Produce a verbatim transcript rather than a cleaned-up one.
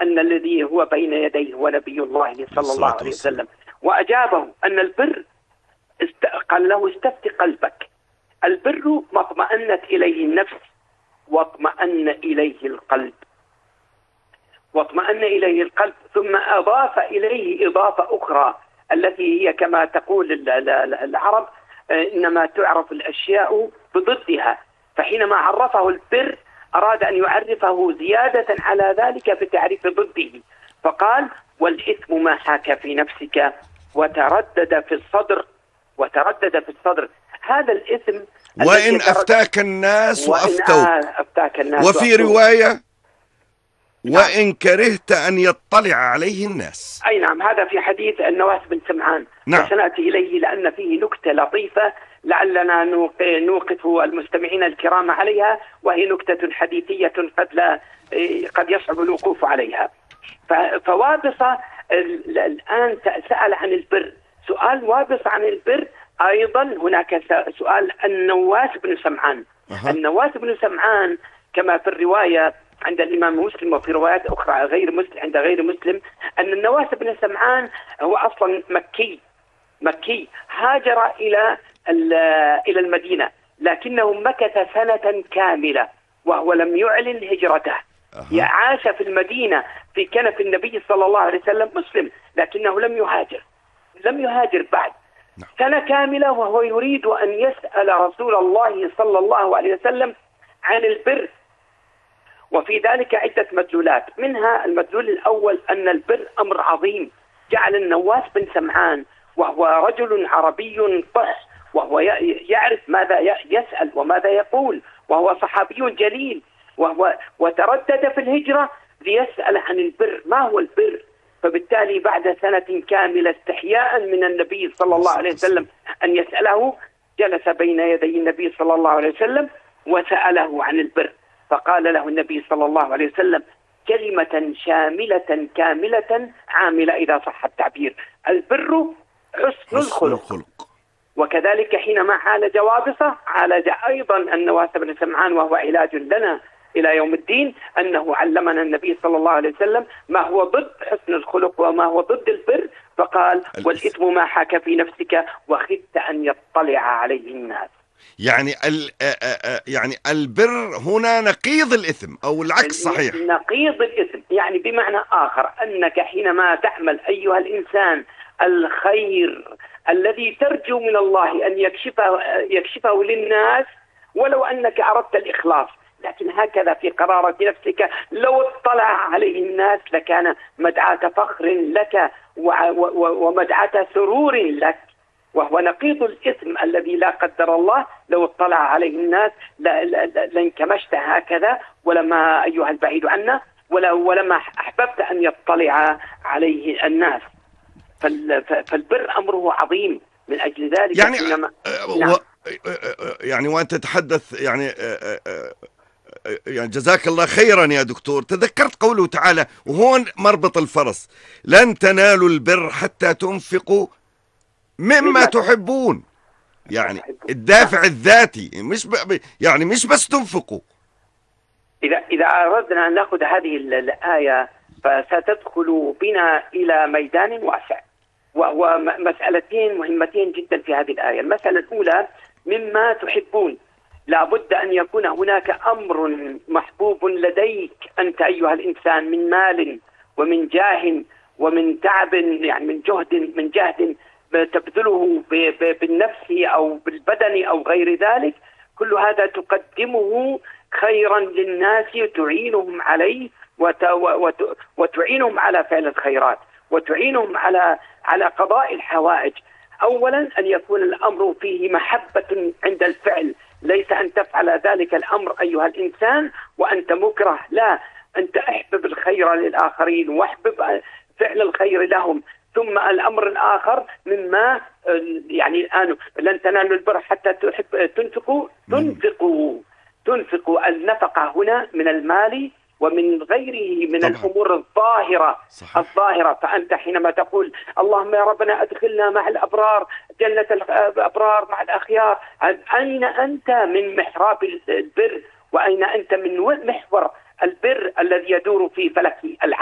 أن الذي هو بين يديه هو نبي الله صلى الله عليه وسلم، وأجابه أن البر است... قال له استفت قلبك، البر ما اطمأنت إليه النفس واطمأن إليه القلب، واطمأن إليه القلب، ثم أضاف إليه إضافة أخرى التي هي كما تقول العرب إنما تعرف الأشياء بضدها، فحينما عرفه البر أراد أن يعرفه زيادة على ذلك بتعريف ضده، فقال والإثم ما حاك في نفسك وتردد في الصدر، وتردد في الصدر، هذا الإثم وإن أفتاك الناس وأفتوك، أفتاك الناس وفي وأفتوك. رواية وإن كرهت أن يطلع عليه الناس. أي نعم، هذا في حديث النواس بن سمعان، نعم. وسنأتي إليه لأن فيه نكتة لطيفة لعلنا نوقف المستمعين الكرام عليها، وهي نكتة حديثية قد لا قد يصعب الوقوف عليها. فوابصة الآن سأل عن البر، سؤال وابصة عن البر أيضا هناك سؤال النواس بن سمعان. أه. النواس بن سمعان كما في الرواية عند الإمام مسلم وفي روايات أخرى غير مسلم عند غير مسلم أن النواس بن سمعان هو أصلا مكي مكي هاجر إلى إلى المدينة، لكنه مكث سنة كاملة وهو لم يعلن هجرته. أه. عاش في المدينة في كنف النبي صلى الله عليه وسلم مسلم، لكنه لم يهاجر لم يهاجر بعد سنة كاملة، وهو يريد أن يسأل رسول الله صلى الله عليه وسلم عن البر، وفي ذلك عدة مدلولات، منها المدلول الأول أن البر أمر عظيم، جعل النواس بن سمعان وهو رجل عربي طح، وهو يعرف ماذا يسأل وماذا يقول، وهو صحابي جليل، وهو وتردد في الهجرة ليسأل عن البر، ما هو البر؟ فبالتالي بعد سنة كاملة استحياء من النبي صلى الله عليه وسلم أن يسأله، جلس بين يدي النبي صلى الله عليه وسلم وسأله عن البر، فقال له النبي صلى الله عليه وسلم كلمة شاملة كاملة عاملة إذا صح التعبير، البر حسن الخلق. وكذلك حينما عالج وابصة عالج أيضا النواس بن سمعان، وهو علاج لنا إلى يوم الدين، أنه علمنا النبي صلى الله عليه وسلم ما هو ضد حسن الخلق وما هو ضد البر، فقال والإثم ما حاك في نفسك وخدت أن يطلع عليه الناس. يعني ال يعني البر هنا نقيض الإثم أو العكس صحيح؟ نقيض الإثم، يعني بمعنى آخر أنك حينما تعمل أيها الإنسان الخير الذي ترجو من الله أن يكشفه, يكشفه للناس، ولو أنك أردت الإخلاص، لكن هكذا في قرارة نفسك لو اطلع عليه الناس لكان مدعاة فخر لك ومدعاة سرور لك، وهو نقيض الإثم الذي لا قدر الله لو اطلع عليه الناس لانكمشت هكذا، ولما أيها البعيد عنا ولما أحببت أن يطلع عليه الناس. فالبر أمره عظيم، من أجل ذلك يعني حينما نعم. و يعني وأنت تتحدث يعني يعني جزاك الله خيرا يا دكتور، تذكرت قوله تعالى وهون مربط الفرس، لن تنالوا البر حتى تنفقوا مما تحبون، يعني الدافع الذاتي مش ب... يعني مش بس تنفقوا. إذا إذا أردنا أن نأخذ هذه الآية فستدخل بنا إلى ميدان واسع، وهو مسألتين مهمتين جدا في هذه الآية. المسألة الأولى مما تحبون، لا بد أن يكون هناك أمر محبوب لديك أنت أيها الإنسان من مال ومن جاه ومن تعب، يعني من جهد من جهد تبذله بالنفس أو بالبدن أو غير ذلك، كل هذا تقدمه خيرا للناس تعينهم عليه وتعينهم على فعل الخيرات وتعينهم على على قضاء الحوائج. أولا أن يكون الأمر فيه محبة عند الفعل، ليس أن تفعل ذلك الأمر أيها الإنسان وأنت مكره، لا، أنت احبب الخير للآخرين واحبب فعل الخير لهم. ثم الأمر الآخر مما يعني الآن لن تنالوا البر حتى تحب تنفقوا تنفقوا تنفقوا النفقة هنا من المال ومن غيره من طبعا. الأمور الظاهرة صحيح. الظاهرة، فأنت حينما تقول اللهم يا ربنا أدخلنا مع الأبرار جنة الأبرار مع الأخيار، أين أنت من محراب البر؟ وأين أنت من محور البر الذي يدور في فلك العالم؟